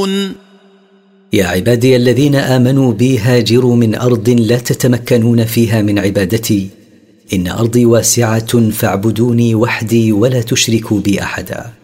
تعملون يا عبادي الذين آمنوا بي هاجروا من أرض لا تتمكنون فيها من عبادتي، إن أرضي واسعة فاعبدوني وحدي ولا تشركوا بي أحدا.